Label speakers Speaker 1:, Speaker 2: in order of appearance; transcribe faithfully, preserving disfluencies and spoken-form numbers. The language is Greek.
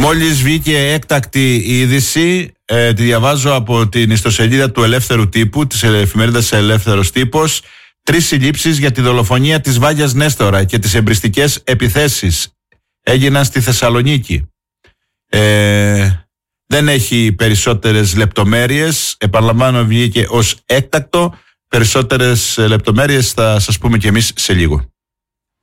Speaker 1: Μόλις βγήκε έκτακτη είδηση, ε, τη διαβάζω από την ιστοσελίδα του Ελεύθερου Τύπου, της εφημερίδας Ελεύθερος Τύπος. Τρεις συλλήψεις για τη δολοφονία της Βάγιας Νέστορα και τις εμπριστικές επιθέσεις έγιναν στη Θεσσαλονίκη. Ε, δεν έχει περισσότερες λεπτομέρειες, επαναλαμβάνω, βγήκε ως έκτακτο. Περισσότερες λεπτομέρειες θα σας πούμε και εμείς σε λίγο.